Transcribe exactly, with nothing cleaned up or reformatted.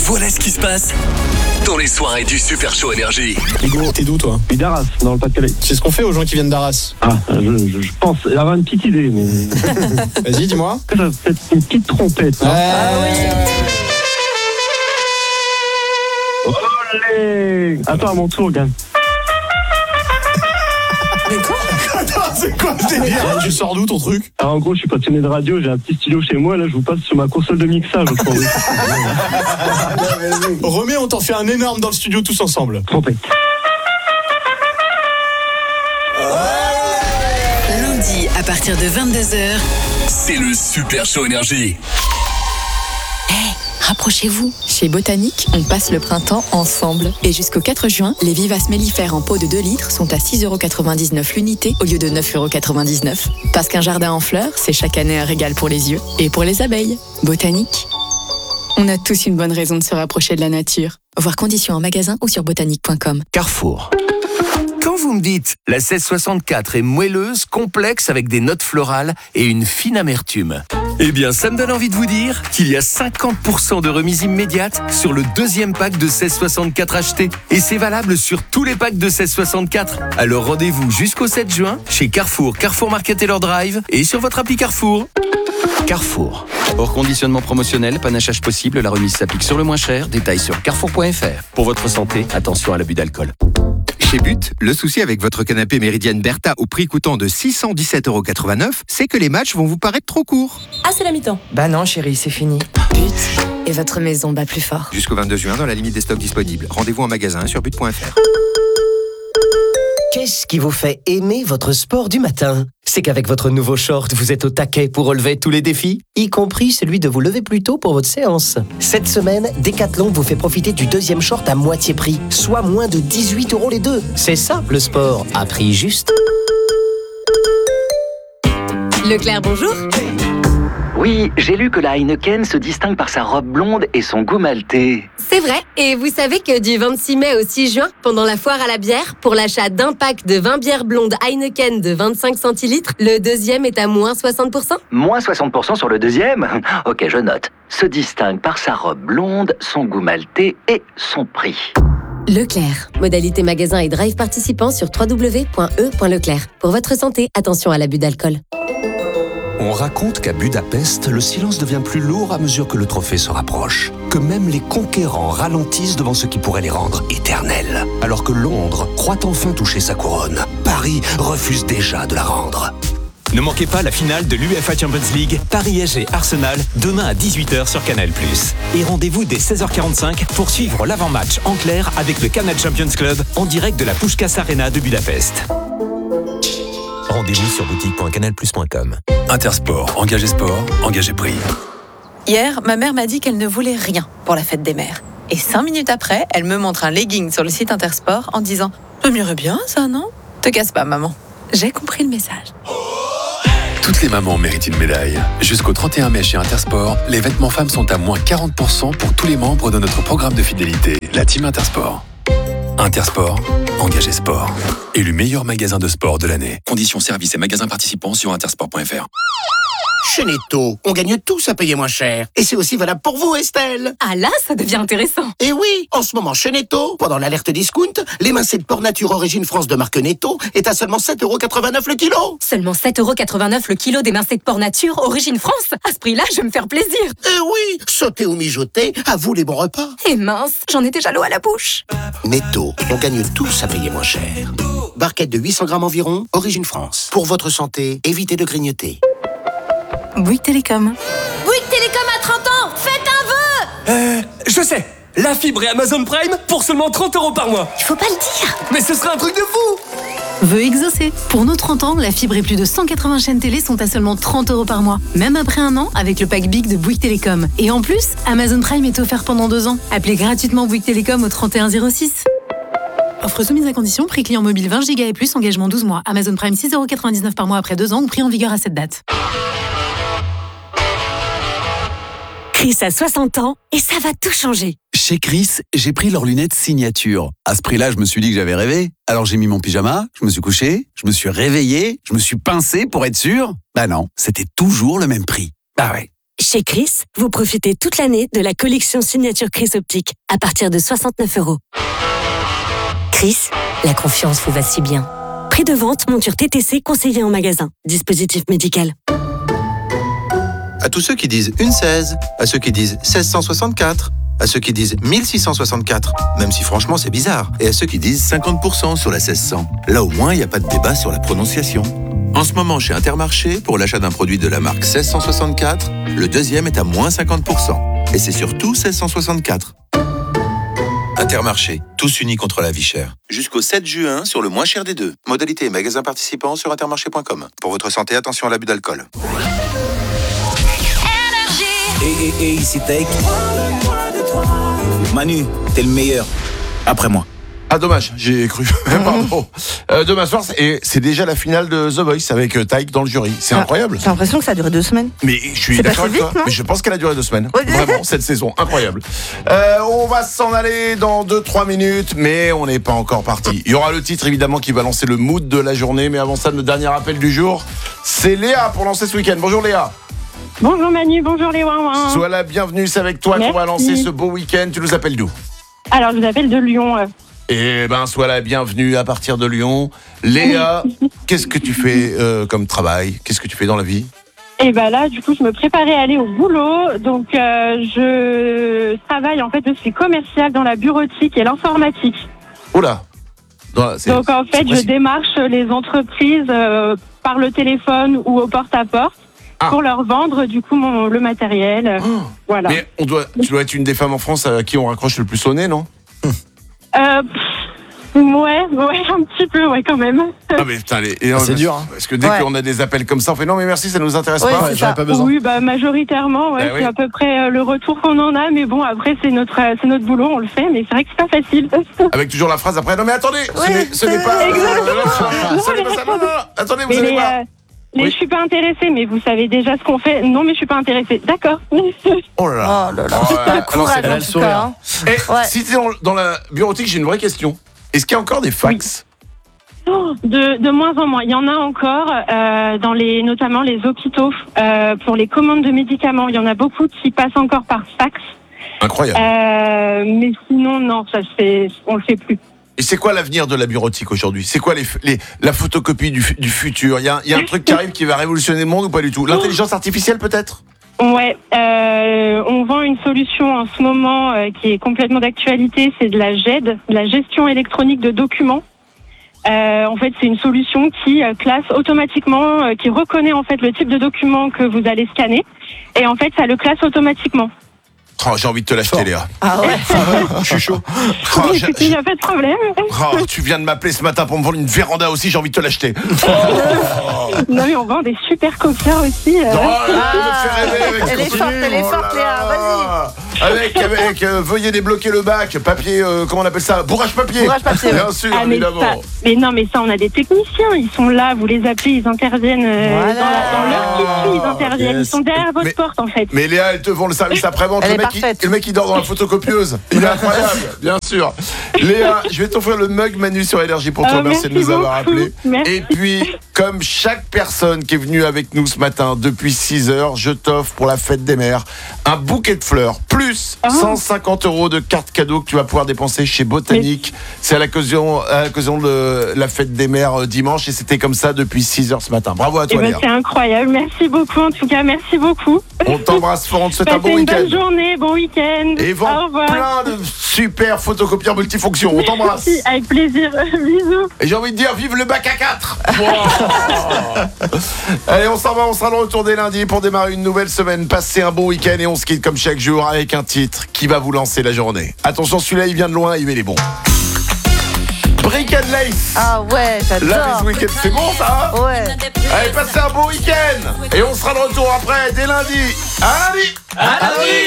Voilà ce qui se passe dans les soirées du Super Show Énergie. Hugo, t'es d'où toi? Et d'Arras, dans le Pas-de-Calais. C'est ce qu'on fait aux gens qui viennent d'Arras. Ah, je, je, je pense avoir une petite idée, mais... Vas-y, dis-moi. Ça va peut-être une petite trompette. Hein. Ah oui. Olé. Attends, à mon tour, gars. Mais quoi? Attends, c'est quoi ce délire? Tu sors d'où ton truc? Alors, en gros, je suis passionné de radio, j'ai un petit stylo chez moi, là, je vous passe sur ma console de mixage. Remets, on t'en fait un énorme dans le studio tous ensemble. Trompette. Lundi, à partir de vingt-deux heures, c'est le Super Show Énergie. Rapprochez-vous. Chez Botanique, on passe le printemps ensemble. Et jusqu'au quatre juin, les vivaces mellifères en pot de deux litres sont à six euros quatre-vingt-dix-neuf l'unité au lieu de neuf euros quatre-vingt-dix-neuf. Parce qu'un jardin en fleurs, c'est chaque année un régal pour les yeux et pour les abeilles. Botanique. On a tous une bonne raison de se rapprocher de la nature. Voir conditions en magasin ou sur botanique point com. Carrefour. Quand vous me dites la seize soixante-quatre est moelleuse, complexe avec des notes florales et une fine amertume, eh bien ça me donne envie de vous dire qu'il y a cinquante pour cent de remise immédiate sur le deuxième pack de seize soixante-quatre acheté. Et c'est valable sur tous les packs de seize soixante-quatre. Alors rendez-vous jusqu'au sept juin chez Carrefour, Carrefour Market Taylor Drive et sur votre appli Carrefour. Carrefour. Hors conditionnement promotionnel, panachage possible, la remise s'applique sur le moins cher. Détails sur carrefour point f r. Pour votre santé, attention à l'abus d'alcool. Chez But, le souci avec votre canapé Méridienne Bertha au prix coûtant de six cent dix-sept euros quatre-vingt-neuf, c'est que les matchs vont vous paraître trop courts. Ah, c'est la mi-temps. Bah non, chérie, c'est fini. But et votre maison bat plus fort. Jusqu'au vingt-deux juin, dans la limite des stocks disponibles. Rendez-vous en magasin sur but point f r. Qu'est-ce qui vous fait aimer votre sport du matin? C'est qu'avec votre nouveau short, vous êtes au taquet pour relever tous les défis, y compris celui de vous lever plus tôt pour votre séance. Cette semaine, Decathlon vous fait profiter du deuxième short à moitié prix, soit moins de dix-huit euros les deux. C'est ça, le sport, à prix juste. Leclerc, bonjour. Oui, j'ai lu que la Heineken se distingue par sa robe blonde et son goût maltais. C'est vrai. Et vous savez que du vingt-six mai au six juin, pendant la foire à la bière, pour l'achat d'un pack de vingt bières blondes Heineken de vingt-cinq centilitres, le deuxième est à moins soixante pour cent. Moins soixante pour cent sur le deuxième? Ok, je note. Se distingue par sa robe blonde, son goût maltais et son prix. Leclerc. Modalité magasin et drive participant sur w w w point e point leclerc. Pour votre santé, attention à l'abus d'alcool. On raconte qu'à Budapest, le silence devient plus lourd à mesure que le trophée se rapproche. Que même les conquérants ralentissent devant ce qui pourrait les rendre éternels. Alors que Londres croit enfin toucher sa couronne, Paris refuse déjà de la rendre. Ne manquez pas la finale de l'U E F A Champions League, Paris S G Arsenal, demain à dix-huit heures sur Canal plus. Et rendez-vous dès seize heures quarante-cinq pour suivre l'avant-match en clair avec le Canal Champions Club en direct de la Puskás Arena de Budapest. Rendez-vous sur boutique point canal plus point com. Intersport, engagé sport, engagé prix. Hier, ma mère m'a dit qu'elle ne voulait rien pour la fête des mères. Et cinq minutes après, elle me montre un legging sur le site Intersport en disant « Ça m'irait bien, ça, non ?» Te casse pas, maman. J'ai compris le message. Toutes les mamans méritent une médaille. Jusqu'au trente et un mai chez Intersport, les vêtements femmes sont à moins quarante pour cent pour tous les membres de notre programme de fidélité, la Team Intersport. Intersport, engagé sport. Élu meilleur magasin de sport de l'année. Conditions services et magasins participants sur intersport point f r. Chez Netto, on gagne tous à payer moins cher. Et c'est aussi valable pour vous, Estelle. Ah là, ça devient intéressant. Et oui, en ce moment, chez Netto, pendant l'alerte discount, l'émincé de porc nature origine France de marque Netto est à seulement sept euros quatre-vingt-neuf le kilo. Seulement sept euros quatre-vingt-neuf le kilo d'émincé de porc nature origine France. À ce prix-là, je vais me faire plaisir. Eh oui, sauter ou mijoter, à vous les bons repas. Et mince, j'en ai déjà l'eau à la bouche. Netto, on gagne tous à payer moins cher. Barquette de huit cents grammes environ, origine France. Pour votre santé, évitez de grignoter. Bouygues Télécom. Bouygues Télécom à trente ans, faites un vœu. Euh, je sais. La fibre et Amazon Prime pour seulement trente euros par mois. Il faut pas le dire. Mais ce serait un truc de fou. Vœu exaucé. Pour nos trente ans, la fibre et plus de cent quatre-vingts chaînes télé sont à seulement trente euros par mois. Même après un an, avec le pack Big de Bouygues Télécom. Et en plus, Amazon Prime est offert pendant deux ans. Appelez gratuitement Bouygues Télécom au trente et un zéro six. Offre soumise à condition, prix client mobile vingt giga et plus, engagement douze mois. Amazon Prime six euros quatre-vingt-dix-neuf par mois après deux ans ou prix en vigueur à cette date. Chris a soixante ans et ça va tout changer. Chez Chris, j'ai pris leurs lunettes signature. À ce prix-là, je me suis dit que j'avais rêvé. Alors j'ai mis mon pyjama, je me suis couché, je me suis réveillé, je me suis pincé pour être sûr. Bah non, c'était toujours le même prix. Bah ouais. Chez Chris, vous profitez toute l'année de la collection signature Chris Optique à partir de soixante-neuf euros. Chris, la confiance vous va si bien. Prix de vente, monture T T C conseillé en magasin. Dispositif médical. À tous ceux qui disent une seize, à ceux qui disent seize cent soixante-quatre, à ceux qui disent mille six cent soixante-quatre, même si franchement c'est bizarre, et à ceux qui disent cinquante pour cent sur la seize cents. Là au moins, il n'y a pas de débat sur la prononciation. En ce moment, chez Intermarché, pour l'achat d'un produit de la marque seize cent soixante-quatre, le deuxième est à moins cinquante pour cent. Et c'est surtout seize cent soixante-quatre. Intermarché, tous unis contre la vie chère. Jusqu'au sept juin sur le moins cher des deux. Modalité et magasins participants sur intermarché point com. Pour votre santé, attention à l'abus d'alcool. Et, et, et ici Take. Manu, t'es le meilleur. Après moi. Ah dommage, j'ai cru. Pardon. Euh, demain soir, c'est, c'est déjà la finale de The Voice avec euh, Taïk dans le jury. C'est ah, incroyable. J'ai l'impression que ça a duré deux semaines. Mais je suis c'est d'accord avec toi. Non mais je pense qu'elle a duré deux semaines. Okay. Vraiment, cette saison, incroyable. Euh, on va s'en aller dans deux trois minutes, mais on n'est pas encore parti. Il y aura le titre évidemment qui va lancer le mood de la journée, mais avant ça, le dernier appel du jour, c'est Léa pour lancer ce week-end. Bonjour Léa. Bonjour Manu, bonjour les ouin-ouin. Sois la bienvenue, c'est avec toi Merci. qu'on va lancer ce beau week-end. Tu nous appelles d'où ? Alors, je vous appelle de Lyon. Euh. Eh ben, sois la bienvenue à partir de Lyon. Léa, qu'est-ce que tu fais euh, comme travail ? Qu'est-ce que tu fais dans la vie ? Eh ben là, du coup, je me préparais à aller au boulot. Donc, euh, je travaille, en fait, je suis commerciale dans la bureautique et l'informatique. Oula. Dans, Donc, en fait, je démarche les entreprises euh, par le téléphone ou au porte-à-porte. Ah. Pour leur vendre du coup mon, le matériel. Oh. Voilà. Mais on doit, tu dois être une des femmes en France à qui on raccroche le plus au nez, non ? euh, pff, Ouais, ouais, un petit peu, ouais, quand même. Ah mais putain, les, et, ah, c'est dur. Hein. Parce que dès ouais. qu'on a des appels comme ça, on fait non mais merci, ça nous intéresse oui, pas. Ouais, j'en ai pas besoin. Oui, bah majoritairement, ouais, ben, c'est oui. à peu près le retour qu'on en a. Mais bon, après c'est notre, c'est notre boulot, on le fait, mais c'est vrai que c'est pas facile. Avec toujours la phrase après, non mais attendez, oui, ce, n'est, ce n'est pas. Exactement. Ce n'est pas ça. Non, non, attendez, vous allez voir. Mais oui. Je suis pas intéressée, mais vous savez déjà ce qu'on fait. Non, mais je suis pas intéressée. D'accord. Oh là là. Oh là là. Ouais. Le courage, en tout cas. Hein. Et ouais. Si tu es dans, dans la bureautique, j'ai une vraie question. Est-ce qu'il y a encore des fax ? Oui. Oh, de, de moins en moins. Il y en a encore, euh, dans les, notamment les hôpitaux, euh, pour les commandes de médicaments. Il y en a beaucoup qui passent encore par fax. Incroyable. Euh, mais sinon, non, ça c'est, on le fait plus. Et c'est quoi l'avenir de la bureautique aujourd'hui ? C'est quoi les, les, la photocopie du, du futur ? Il y a, y a un truc qui arrive qui va révolutionner le monde ou pas du tout ? L'intelligence artificielle peut-être ? Ouais, euh, on vend une solution en ce moment euh, qui est complètement d'actualité, c'est de la G E D, de la gestion électronique de documents. Euh, en fait, c'est une solution qui euh, classe automatiquement, euh, qui reconnaît en fait le type de document que vous allez scanner, et en fait, ça le classe automatiquement. Oh, j'ai envie de te l'acheter, Léa. Ah ouais. Je suis chaud. Oh, oui, il n'y a pas de problème. Oh, tu viens de m'appeler ce matin pour me vendre une véranda aussi, j'ai envie de te l'acheter. Oh. Non mais on vend des super coquins aussi. Euh. Non, ah, avec elle est forte, elle est forte, oh Léa, vas-y. Avec, avec euh, veuillez débloquer le bac, papier, euh, comment on appelle ça ? Bourrage papier. Bourrage papier. Bien sûr, ah, mais évidemment. Ça, mais non, mais ça, on a des techniciens, ils sont là, vous les appelez, ils interviennent euh, voilà. dans, la, dans leur tissu, ils interviennent, yes. Ils sont derrière votre mais, porte en fait. Mais Léa, elle te vend le service après-vente, le mec, il, le mec il dort dans la photocopieuse. Il est incroyable, bien sûr. Léa, je vais t'offrir le mug Manu sur Énergie pour te euh, remercier de nous avoir appelés. Merci. Et puis, comme chaque personne qui est venue avec nous ce matin depuis six heures, je t'offre pour la fête des mères un bouquet de fleurs plus oh. cent cinquante euros de cartes cadeaux que tu vas pouvoir dépenser chez Botanique. Mais... C'est à l'occasion, à l'occasion de la fête des mères dimanche et c'était comme ça depuis six heures ce matin. Bravo à toi, ben, Léa. C'est incroyable. Merci beaucoup. En tout cas, merci beaucoup. On t'embrasse fort. On te souhaite un bon week-end. Bonne journée, bon week-end. Et vends plein de super photocopieurs multifonctions. On t'embrasse. Merci, avec plaisir. Bisous. Et j'ai envie de dire, vive le bac à quatre. Wow. Allez, on s'en va. On sera de retour dès lundi pour démarrer une nouvelle semaine. Passez un bon week-end et on se quitte comme chaque jour avec un titre qui va vous lancer la journée. Attention, celui-là, il vient de loin, il met les bons. Brick and Lace. Ah ouais, j'adore. La week-end, c'est bon ça? Ouais. Allez, passez un bon week-end. Et on sera de retour après, dès lundi. À lundi. À lundi.